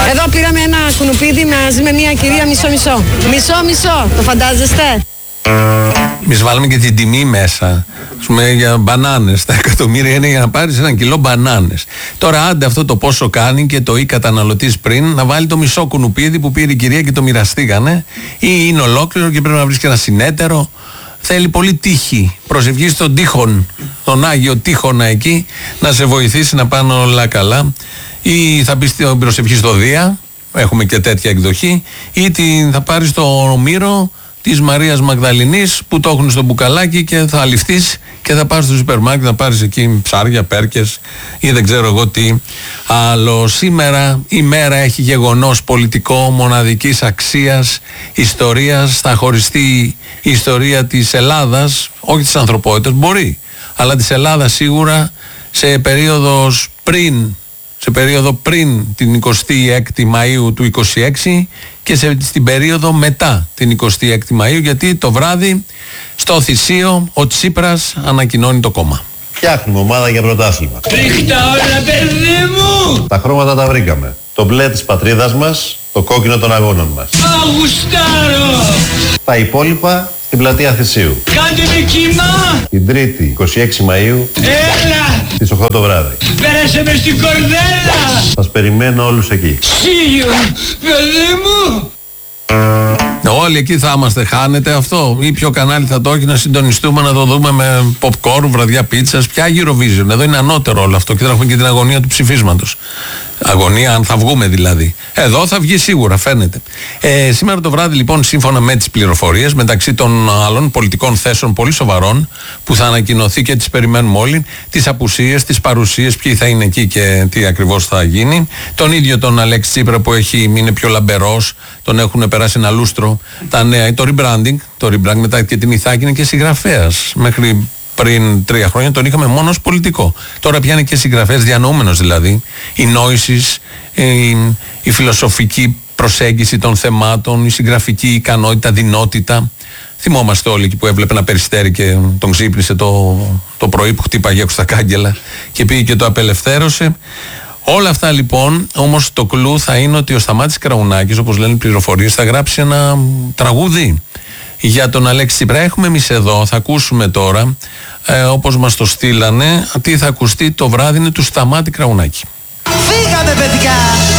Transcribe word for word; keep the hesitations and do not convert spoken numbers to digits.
Εδώ πήραμε ένα κουνουπίδι μαζί με μια κυρία μισό-μισό. Μισό-μισό, το φαντάζεστε? Εμείς βάλουμε και την τιμή μέσα. Ας πούμε για μπανάνες. Τα εκατομμύρια είναι για να πάρεις ένα κιλό μπανάνες. Τώρα άντε αυτό το πόσο κάνει και το ή καταναλωτής πριν να βάλει το μισό κουνουπίδι που πήρε η κυρία και το μοιραστήκανε, ή είναι ολόκληρο και πρέπει να βρεις και ένα συνέτερο. Θέλει πολύ τύχη. Προσευχή στον τείχον, τον Άγιο Τείχονα εκεί, να σε βοηθήσει να πάνε όλα καλά. Ή θα πεις την προσευχή στο Δία, έχουμε και τέτοια εκδοχή, ή την θα πάρεις το Μύρο της Μαρίας Μαγδαληνής που το έχουν στο μπουκαλάκι και θα ληφθείς και θα πας στο σούπερ μάρκετ να πάρεις εκεί ψάρια, πέρκες ή δεν ξέρω εγώ τι άλλο. Σήμερα η μέρα έχει γεγονός πολιτικό μοναδικής αξίας, ιστορίας. Θα χωριστεί η ιστορία της Ελλάδας, όχι της ανθρωπότητας, μπορεί, αλλά της Ελλάδας σίγουρα σε περίοδος πριν σε περίοδο πριν την εικοστή έκτη Μαΐου του είκοσι έξι και σε, στην περίοδο μετά την εικοστή έκτη Μαΐου, γιατί το βράδυ στο Θησίο ο Τσίπρας ανακοινώνει το κόμμα. Φτιάχνουμε ομάδα για πρωτάθλημα. Ρίχτα όλα, παιδί μου! Τα χρώματα τα βρήκαμε. Το μπλε της πατρίδας μας, το κόκκινο των αγώνων μας. Αγουστάρω! Τα υπόλοιπα στην πλατεία Θησίου. Κάντε με κύμα! Την Τρίτη, εικοστή έκτη Μαΐου, Έλα! στις οκτώ το βράδυ. Πέρασε με στην κορδέλα! Σας περιμένω όλους εκεί. Σίγιο, παιδί μου! Όλοι εκεί θα είμαστε, χάνετε αυτό. Ή ποιο κανάλι θα το έχει να συντονιστούμε, να το δούμε με popcorn, βραδιά πίτσας. Πια Eurovision. Εδώ είναι ανώτερο όλο αυτό και θα έχουμε και την αγωνία του ψηφίσματος. Αγωνία, αν θα βγούμε δηλαδή. Εδώ θα βγει σίγουρα, φαίνεται. Ε, σήμερα το βράδυ, λοιπόν, σύμφωνα με τις πληροφορίες, μεταξύ των άλλων πολιτικών θέσεων πολύ σοβαρών που θα ανακοινωθεί και τις περιμένουμε όλοι, τις απουσίες, τις παρουσίες, ποιοι θα είναι εκεί και τι ακριβώς θα γίνει. Τον ίδιο τον Αλέξη Τσίπρα που έχει, είναι πιο λαμπερός, τον έχουν περάσει ένα λούστρο. Τα νέα, το rebranding, το rebranding μετά και την Ιθάκη είναι και συγγραφέας. Μέχρι πριν τρία χρόνια τον είχαμε μόνο ως πολιτικό. Τώρα πια είναι και συγγραφέας, διανοούμενος δηλαδή. Η νόησης, η, η φιλοσοφική προσέγγιση των θεμάτων, η συγγραφική ικανότητα, δυνότητα. Θυμόμαστε όλοι εκεί που έβλεπε ένα περιστέρι και τον ξύπνησε το, το πρωί που χτύπαγε έξω στα κάγκελα και πήγε και το απελευθέρωσε. Όλα αυτά λοιπόν, όμως το κλου θα είναι ότι ο Σταμάτης Κραουνάκης, όπως λένε οι πληροφορίες, θα γράψει ένα τραγούδι για τον Αλέξη Τσίπρα. Έχουμε εμείς εδώ, θα ακούσουμε τώρα, ε, όπως μας το στείλανε, τι θα ακουστεί το βράδυ είναι του Σταμάτη Κραουνάκη. Φύγαμε παιδιά!